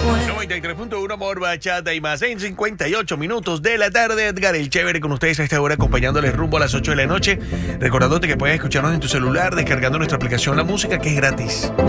93.1 Amor, Bachata y más en 58 minutos de la tarde. Edgar el Chévere con ustedes a esta hora, acompañándoles rumbo a las 8 de la noche. Recordándote que puedes escucharnos en tu celular, descargando nuestra aplicación La Música, que es gratis.